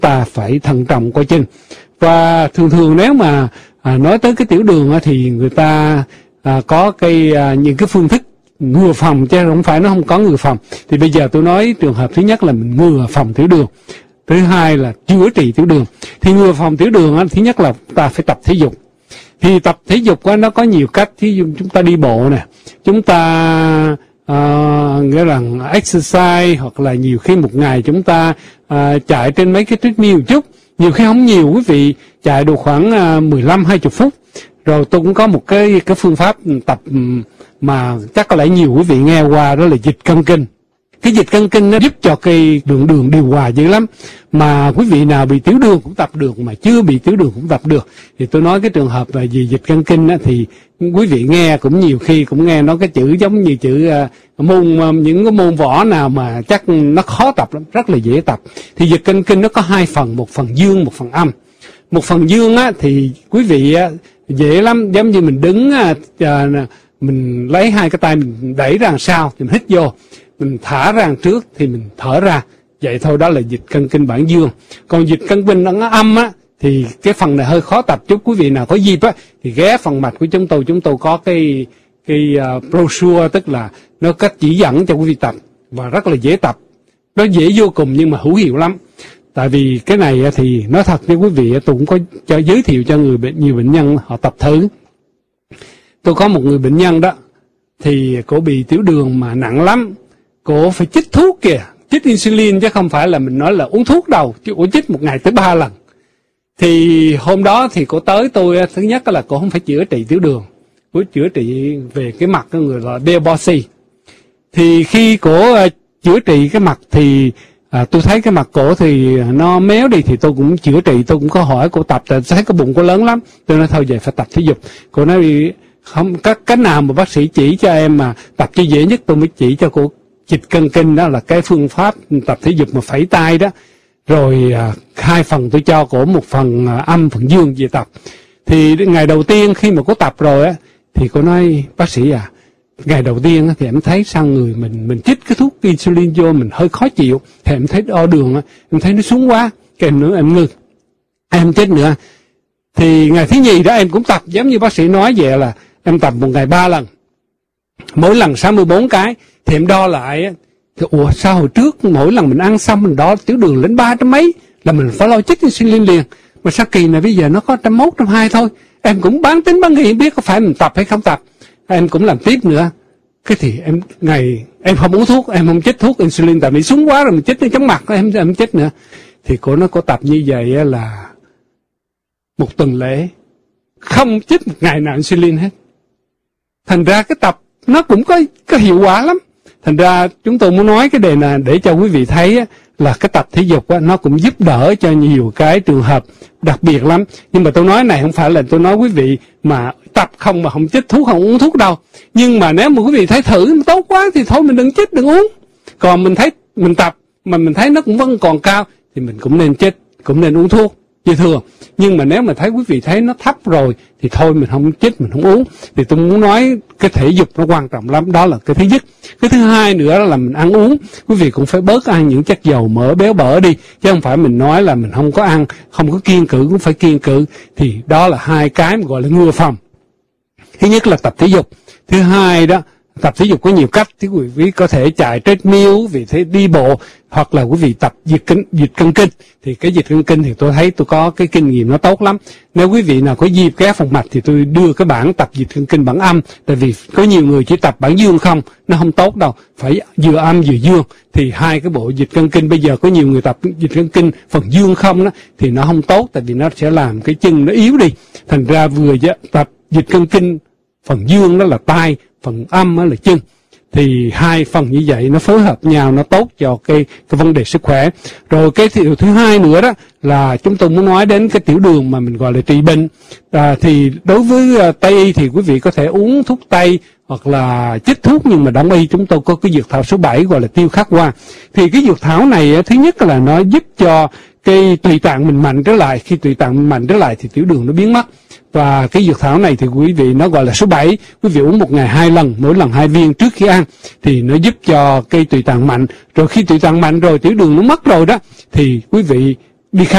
ta phải thận trọng coi chừng. Và thường nếu mà nói tới cái tiểu đường thì người ta có những cái phương thức ngừa phòng, chứ không phải nó không có ngừa phòng. Thì bây giờ tôi nói trường hợp thứ nhất là mình ngừa phòng tiểu đường, thứ hai là chữa trị tiểu đường. Thì ngừa phòng tiểu đường thứ nhất là ta phải tập thể dục. Thì tập thể dục nó có nhiều cách. Thí dụ chúng ta đi bộ nè, chúng ta nghĩa là exercise, hoặc là nhiều khi một ngày chúng ta chạy trên mấy cái treadmill một chút. Nhiều khi không nhiều, quý vị chạy được khoảng 15-20 phút. Rồi tôi cũng có một cái phương pháp tập mà chắc có lẽ nhiều quý vị nghe qua, đó là dịch cân kinh. Cái dịch cân kinh nó giúp cho cái đường điều hòa dữ lắm. Mà quý vị nào bị tiểu đường cũng tập được, mà chưa bị tiểu đường cũng tập được. Thì tôi nói cái trường hợp về dịch cân kinh thì quý vị nghe cũng nhiều khi cũng nghe nó cái chữ giống như chữ những cái môn võ nào mà chắc nó khó tập lắm, rất là dễ tập. Thì dịch cân kinh nó có hai phần, một phần dương, một phần âm. Một phần dương thì quý vị dễ lắm, giống như mình đứng, mình lấy hai cái tay mình đẩy ra đằng sau thì mình hít vô, mình thả ra đằng trước thì mình thở ra. Vậy thôi, đó là dịch cân kinh bản dương. Còn dịch cân kinh nó âm thì cái phần này hơi khó tập chút. Quý vị nào có dịp thì ghé phần mạch của chúng tôi có cái brochure, tức là nó cách chỉ dẫn cho quý vị tập, và rất là dễ tập. Nó dễ vô cùng nhưng mà hữu hiệu lắm. Tại vì cái này thì nói thật với quý vị, tôi cũng có giới thiệu cho nhiều bệnh nhân họ tập thử. Tôi có một người bệnh nhân đó, thì cổ bị tiểu đường mà nặng lắm. Cổ phải chích thuốc kìa, chích insulin, chứ không phải là mình nói là uống thuốc đâu, chứ cổ chích một ngày tới 3 lần. Thì hôm đó thì cổ tới tôi, thứ nhất là cổ không phải chữa trị tiểu đường, cổ chữa trị về cái mặt của người là Delbossy. Thì khi cổ chữa trị cái mặt thì tôi thấy cái mặt cổ thì nó méo đi, thì tôi cũng chữa trị. Tôi cũng có hỏi cổ tập, tại thấy cái bụng cổ lớn lắm. Tôi nói thôi vậy phải tập thể dục. Cổ nói không, cách nào mà bác sĩ chỉ cho em mà tập cho dễ nhất tôi mới chỉ cho cô dịch cân kinh, đó là cái phương pháp tập thể dục mà phẩy tay đó. Rồi 2 phần tôi cho cổ, một phần âm, phần dương về tập. Thì ngày đầu tiên khi mà cô tập rồi thì cô nói bác sĩ ngày đầu tiên thì em thấy sao người mình chích cái thuốc insulin vô mình hơi khó chịu, thì em thấy đo đường em thấy nó xuống quá, kèm nữa em ngừng, em chích nữa. Thì ngày thứ nhì đó em cũng tập giống như bác sĩ nói vậy, là em tập một ngày 3 lần, mỗi lần 64 cái. Thì em đo lại thì sao hồi trước mỗi lần mình ăn xong mình đo tiểu đường lên 300 mấy là mình phải lo chích insulin liền, mà sao kỳ này bây giờ nó có 101, 102 thôi. Em cũng bán tính bán nghi biết có phải mình tập hay không tập. Em cũng làm tiếp nữa. Cái thì em không uống thuốc, em không chích thuốc insulin, tại vì xuống quá rồi mình chích nó chóng mặt, em chích nữa. Thì cô tập như vậy là 1 tuần lễ không chích một ngày nào insulin hết. Thành ra cái tập nó cũng có hiệu quả lắm. Thành ra chúng tôi muốn nói cái đề này để cho quý vị thấy là cái tập thể dục nó cũng giúp đỡ cho nhiều cái trường hợp đặc biệt lắm. Nhưng mà tôi nói này không phải là tôi nói quý vị mà tập không mà không chích thuốc, không uống thuốc đâu. Nhưng mà nếu mà quý vị thấy thử mà tốt quá thì thôi mình đừng chích, đừng uống. Còn mình thấy mình tập mà mình thấy nó cũng vẫn còn cao thì mình cũng nên chích, cũng nên uống thuốc như thường. Nhưng mà nếu mà thấy quý vị thấy nó thấp rồi thì thôi mình không chích, mình không uống. Thì tôi muốn nói cái thể dục nó quan trọng lắm, đó là cái thứ nhất. Cái thứ hai nữa là mình ăn uống, quý vị cũng phải bớt ăn những chất dầu mỡ béo bở đi, chứ không phải mình nói là mình không có ăn, không có kiêng cữ, cũng phải kiêng cữ. Thì đó là 2 cái mà gọi là ngừa phòng. Thứ nhất là tập thể dục, thứ hai đó tập thể dục có nhiều cách. Thì quý vị có thể chạy treadmill, quý vị thể đi bộ, hoặc là quý vị tập dịch cân kinh. Thì cái dịch cân kinh thì tôi thấy tôi có cái kinh nghiệm nó tốt lắm. Nếu quý vị nào có dịp ghé phòng mạch thì tôi đưa cái bản tập dịch cân kinh bản âm. Tại vì có nhiều người chỉ tập bản dương không, nó không tốt đâu, phải vừa âm vừa dương. Thì 2 cái bộ dịch cân kinh, bây giờ có nhiều người tập dịch cân kinh phần dương không đó thì nó không tốt, tại vì nó sẽ làm cái chân nó yếu đi. Thành ra vừa tập dịch cân kinh phần dương đó là tay, phần âm đó là chân. Thì 2 phần như vậy nó phối hợp nhau, nó tốt cho cái vấn đề sức khỏe. Rồi cái điều thứ hai nữa đó là chúng tôi muốn nói đến cái tiểu đường mà mình gọi là trị bệnh. Thì đối với Tây y thì quý vị có thể uống thuốc Tây hoặc là chích thuốc, nhưng mà Đông y chúng tôi có cái dược thảo số 7 gọi là tiêu khắc hoa. Thì cái dược thảo này thứ nhất là nó giúp cho cái tụy tạng mình mạnh trở lại. Khi tụy tạng mình mạnh trở lại thì tiểu đường nó biến mất. Và cái dược thảo này thì quý vị nó gọi là số 7, quý vị uống một ngày 2 lần, mỗi lần 2 viên trước khi ăn, thì nó giúp cho cái tụy tạng mạnh. Rồi khi tụy tạng mạnh rồi, tiểu đường nó mất rồi đó, thì quý vị